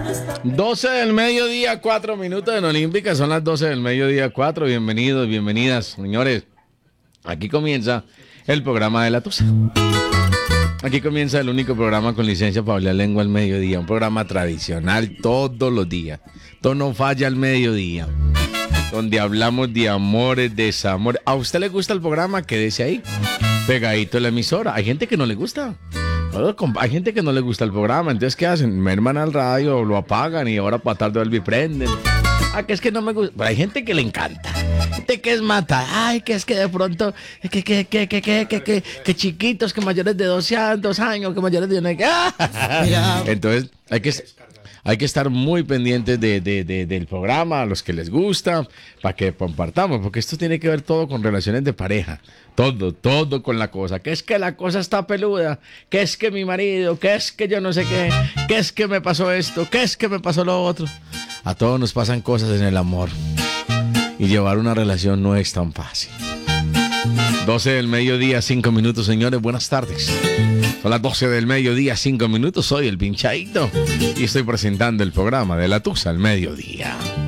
12 del mediodía, 4 minutos en Olímpica, son las 12 del mediodía, 4. Bienvenidos, bienvenidas, señores. Aquí comienza el programa de La Tusa. Aquí comienza el único programa con licencia para hablar lengua al mediodía. Un programa tradicional todos los días. Todo no falla al mediodía. Donde hablamos de amores, desamores. ¿A usted le gusta el programa? Quédese ahí, pegadito a la emisora. Hay gente que no le gusta. Hay gente que no le gusta el programa. Entonces, ¿qué hacen? Merman al radio, lo apagan y ahora para tarde vuelve y prenden. Que es que no me gusta. Pero hay gente que le encanta. Gente que es mata. Ay, que es que de pronto. Que chiquitos, que mayores de 2 años, que mayores de 1 año. Entonces, hay que estar muy pendientes del programa, a los que les gusta, para que compartamos, porque esto tiene que ver todo con relaciones de pareja. Todo con la cosa. Que es que la cosa está peluda, que es que mi marido, que es que yo no sé qué, que es que me pasó esto, que es que me pasó lo otro. A todos nos pasan cosas en el amor. Y llevar una relación no es tan fácil. 12 del mediodía, 5 minutos, señores, buenas tardes. Son las 12 del mediodía, 5 minutos, soy el Pinchadito y estoy presentando el programa de La Tusa al mediodía.